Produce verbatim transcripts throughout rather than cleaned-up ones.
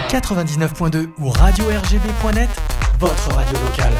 quatre-vingt-dix-neuf point deux ou radio r g b point net, votre radio locale.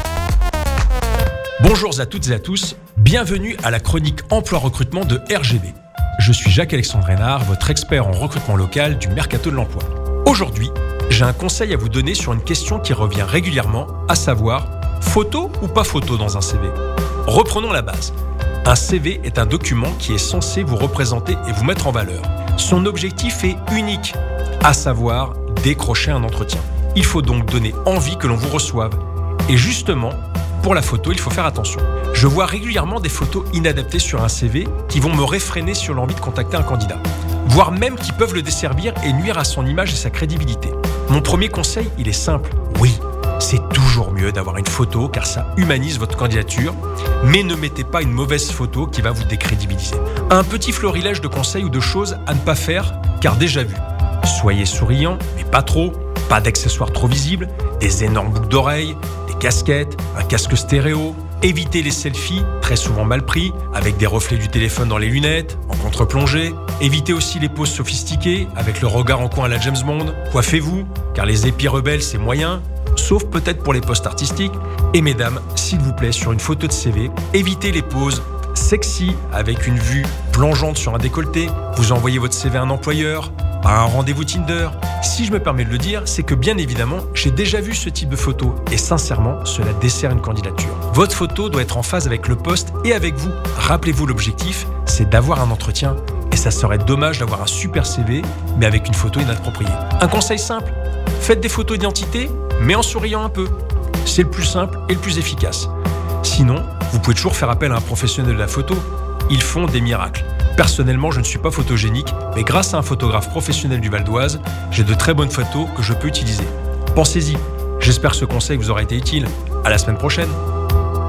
Bonjour à toutes et à tous, bienvenue à la chronique emploi-recrutement de R G B. Je suis Jacques-Alexandre Reynard, votre expert en recrutement local du Mercato de l'Emploi. Aujourd'hui, j'ai un conseil à vous donner sur une question qui revient régulièrement, à savoir, photo ou pas photo dans un C V ? Reprenons la base. Un C V est un document qui est censé vous représenter et vous mettre en valeur. Son objectif est unique, à savoir décrocher un entretien. Il faut donc donner envie que l'on vous reçoive. Et justement, pour la photo, il faut faire attention. Je vois régulièrement des photos inadaptées sur un C V qui vont me réfréner sur l'envie de contacter un candidat, voire même qui peuvent le desservir et nuire à son image et sa crédibilité. Mon premier conseil, il est simple. Oui, c'est toujours mieux d'avoir une photo car ça humanise votre candidature, mais ne mettez pas une mauvaise photo qui va vous décrédibiliser. Un petit florilège de conseils ou de choses à ne pas faire car déjà vu. Soyez souriant, mais pas trop, pas d'accessoires trop visibles, des énormes boucles d'oreilles, des casquettes, un casque stéréo. Évitez les selfies, très souvent mal pris, avec des reflets du téléphone dans les lunettes, en contre-plongée. Évitez aussi les poses sophistiquées, avec le regard en coin à la James Bond. Coiffez-vous, car les épis rebelles, c'est moyen, sauf peut-être pour les postes artistiques. Et mesdames, s'il vous plaît, sur une photo de C V, évitez les poses sexy, avec une vue plongeante sur un décolleté. Vous envoyez votre C V à un employeur, à un rendez-vous Tinder. Si je me permets de le dire, c'est que bien évidemment, j'ai déjà vu ce type de photo et sincèrement, cela dessert une candidature. Votre photo doit être en phase avec le poste et avec vous. Rappelez-vous, l'objectif, c'est d'avoir un entretien et ça serait dommage d'avoir un super C V, mais avec une photo inappropriée. Un conseil simple, faites des photos d'identité, mais en souriant un peu. C'est le plus simple et le plus efficace. Sinon, vous pouvez toujours faire appel à un professionnel de la photo. Ils font des miracles. Personnellement, je ne suis pas photogénique, mais grâce à un photographe professionnel du Val d'Oise, j'ai de très bonnes photos que je peux utiliser. Pensez-y. J'espère que ce conseil vous aura été utile. À la semaine prochaine.